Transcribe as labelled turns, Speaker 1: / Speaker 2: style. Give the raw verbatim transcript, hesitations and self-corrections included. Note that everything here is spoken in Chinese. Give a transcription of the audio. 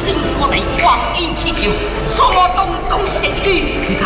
Speaker 1: 心所内，光阴祈求，说东东切去。